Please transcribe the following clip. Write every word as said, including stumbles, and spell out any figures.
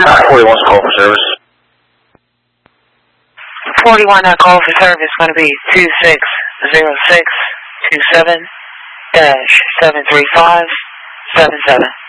Uh, forty-one's call for service. forty-one, that call for service is going to be two six zero six two seven dash seven three five seven seven.